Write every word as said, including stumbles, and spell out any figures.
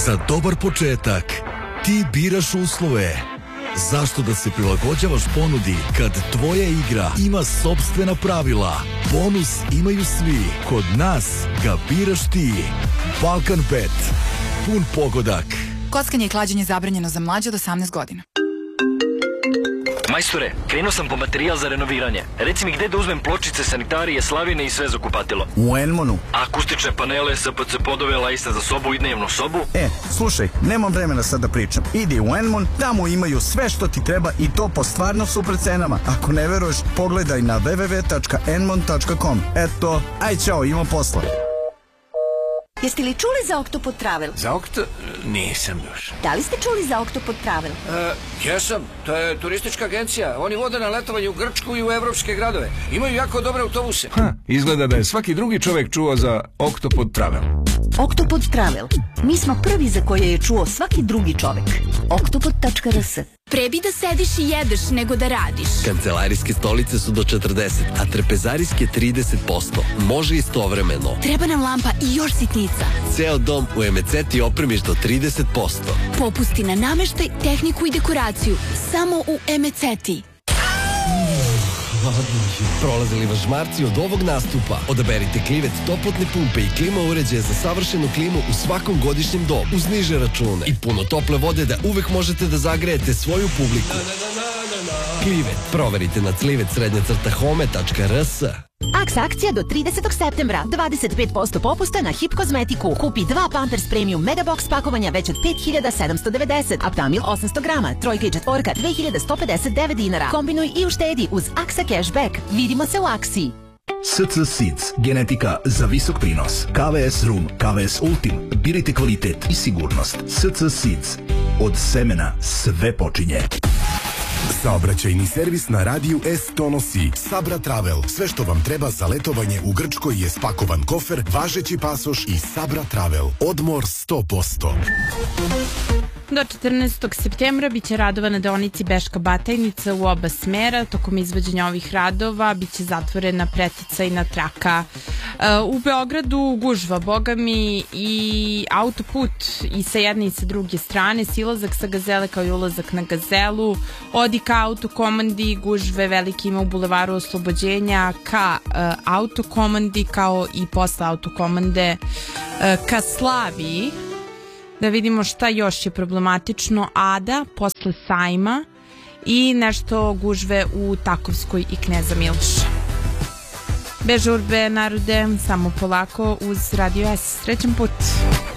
Za dobar početak ti biraš uslove. Zašto da se prilagođavaš ponudi kad tvoja igra ima sopstvena pravila? Bonus imaju svi. Kod nas ga biraš ti. Balkan Bet. Pun pogodak. Kockanje i klađenje zabranjeno za mlađe od osamnaest godina. Majstore, krenuo sam po materijal za renoviranje. Reci mi gde da uzmem pločice, sanitarije, slavine i sve za kupatilo. U Enmonu. Akustične panele, S P C podove, lajste za sobu i dnevnu sobu. E, slušaj, nemam vremena sad da pričam. Idi u Enmon, tamo imaju sve što ti treba i to po stvarno super cenama. Ako ne veruješ, pogledaj na w w w tačka enmon tačka com. Eto, aj čao, imam posla. Jeste li čuli za Oktopod Travel? Za Okto... nisam još. Da li ste čuli za Oktopod Travel? E, jesam, to je turistička agencija. Oni vode na letovanje u Grčku i u evropske gradove. Imaju jako dobre autobuse. Ha, izgleda da je svaki drugi čovek čuo za Oktopod Travel. Oktopod Travel. Mi smo prvi za koje je čuo svaki drugi čovek. oktopod tačka r s. Pre bi da sediš i jedeš nego da radiš. Kancelarijske stolice su do četrdeset, a trpezarijske trideset posto. Može istovremeno. Treba nam lampa i još sitnica. Ceo dom u Emeceti opremiš do trideset posto. Popusti na nameštaj, tehniku i dekoraciju. Samo u Emeceti. Prolazili vas žmarci od ovog nastupa? Odaberite Klivet toplotne pumpe i klima uređaje za savršenu klimu u svakom godišnjem domu uz niže račune i puno tople vode da uvek možete da zagrejete svoju publiku. Klivet. Proverite na clivet srednja crta home tačka r s. Aks akcija do tridesetog septembra. dvadeset pet posto popusta na Hip kozmetiku. Kupi dva Pampers Premium Megabox pakovanja već od pet hiljada sedamsto devedeset. Aptamil osamsto grama. Trojka i četvorka dve hiljade sto pedeset devet dinara. Kombinuj i uštedi uz Aksa Cashback. Vidimo se u aksiji. S C Seeds. Genetika za visok prinos. K V S Room, K V S Ultim. Birajte kvalitet i sigurnost. S C Seeds. Od semena sve počinje. Saobraćajni servis na radiju S donosi Sabra Travel. Sve što vam treba za letovanje u Grčkoj je spakovan kofer, važeći pasoš i Sabra Travel. Odmor sto posto. Do četrnaestog septembra biće radova na deonici Beška Batajnica u oba smera. Tokom izvođenja ovih radova biće zatvorena preticajna traka. U Beogradu gužva, bogami, i autoput i sa jedne i sa druge strane, silazak sa Gazele kao i ulazak na Gazelu, odi ka autokomandi, gužve velike ima u bulevaru Oslobođenja, ka uh, autokomandi kao i posle autokomande uh, ka Slaviji. Da vidimo šta još je problematično. Ada, posle Sajma i nešto gužve u Takovskoj i Kneza Milša. Bez žurbe, narode, samo polako uz Radio S. Srećan put!